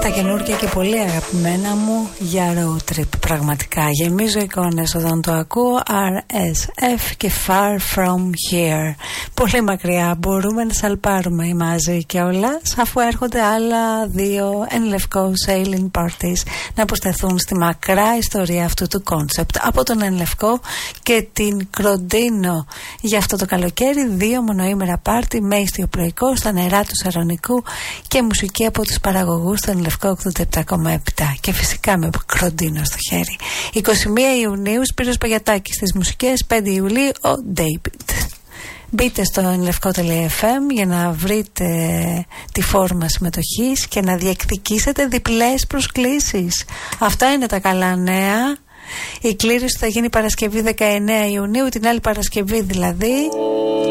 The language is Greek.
τα καινούργια και πολύ αγαπημένα μου για road trip. Πραγματικά γεμίζω εικόνες όταν το ακούω. RSF και Far From Here. Πολύ μακριά, μπορούμε να σαλπάρουμε μαζί και όλα, αφού έρχονται άλλα δύο εν λευκό sailing parties να αποσταθούν στη μακρά ιστορία αυτού του concept. Από τον εν λευκό και την Κροντίνο για αυτό το καλοκαίρι, δύο μονοήμερα πάρτι με ιστιοπλοϊκό στα νερά του Σαρονικού και μουσική από τους παραγωγούς στον Λευκό 87,7 και φυσικά με Κροντίνο στο χέρι. 21 Ιουνίου Σπύρος Παγιατάκης στις μουσικές, 5 Ιουλίου ο David. Μπείτε στο enlevko.fm για να βρείτε τη φόρμα συμμετοχής και να διεκδικήσετε διπλές προσκλήσεις. Αυτά είναι τα καλά νέα. Η κλήρωση θα γίνει Παρασκευή 19 Ιουνίου, την άλλη Παρασκευή δηλαδή